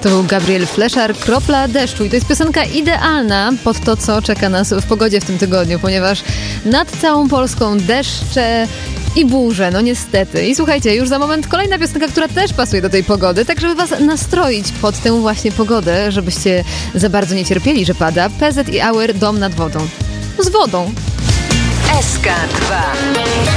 To był Gabriel Fleszar, Kropla deszczu. I to jest piosenka idealna pod to, co czeka nas w pogodzie w tym tygodniu, ponieważ nad całą Polską deszcze i burze, no niestety. I słuchajcie, już za moment kolejna piosenka, która też pasuje do tej pogody, tak żeby was nastroić pod tę właśnie pogodę, żebyście za bardzo nie cierpieli, że pada. PZ i Auer, Dom nad wodą. Z wodą. SK2